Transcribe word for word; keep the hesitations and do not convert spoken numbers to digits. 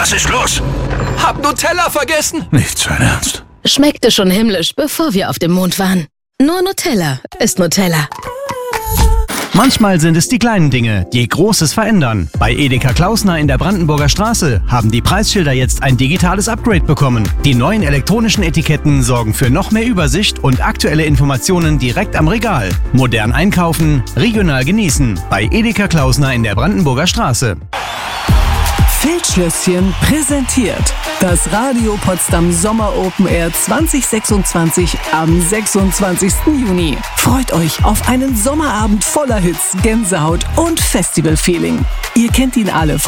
Was ist los? Hab Nutella vergessen. Nicht sein Ernst. Schmeckte schon himmlisch, bevor wir auf dem Mond waren. Nur Nutella ist Nutella. Manchmal sind es die kleinen Dinge, die Großes verändern. Bei Edeka Klausner in der Brandenburger Straße haben die Preisschilder jetzt ein digitales Upgrade bekommen. Die neuen elektronischen Etiketten sorgen für noch mehr Übersicht und aktuelle Informationen direkt am Regal. Modern einkaufen, regional genießen. Bei Edeka Klausner in der Brandenburger Straße. Feldschlösschen präsentiert das Radio Potsdam Sommer Open Air zwanzig sechsundzwanzig am sechsundzwanzigsten Juni. Freut euch auf einen Sommerabend voller Hits, Gänsehaut und Festivalfeeling. Ihr kennt ihn alle von